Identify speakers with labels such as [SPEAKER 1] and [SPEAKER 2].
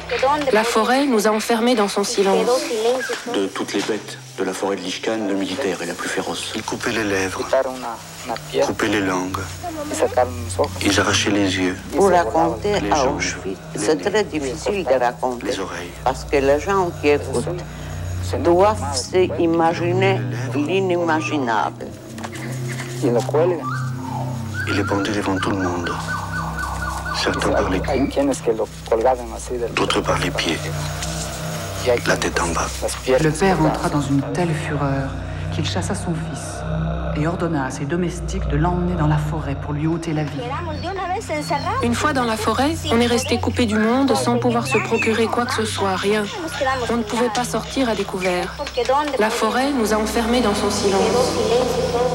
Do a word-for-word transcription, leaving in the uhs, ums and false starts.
[SPEAKER 1] La forêt nous a enfermés dans son silence.
[SPEAKER 2] De toutes les bêtes de la forêt de Lichkan, le militaire est la plus féroce.
[SPEAKER 3] Ils coupaient les lèvres, coupaient les langues, ils arrachaient les yeux.
[SPEAKER 4] Pour raconter à Auschwitz, c'est très difficile de raconter.
[SPEAKER 3] Les oreilles.
[SPEAKER 4] Parce que les gens qui écoutent doivent s'imaginer l'inimaginable.
[SPEAKER 3] Il les pendait devant tout le monde. Certains par les coups, d'autres par les pieds, la tête en bas.
[SPEAKER 5] Le père entra dans une telle fureur qu'il chassa son fils et ordonna à ses domestiques de l'emmener dans la forêt pour lui ôter la vie.
[SPEAKER 1] Une fois dans la forêt, on est resté coupé du monde sans pouvoir se procurer quoi que ce soit, rien. On ne pouvait pas sortir à découvert. La forêt nous a enfermés dans son silence.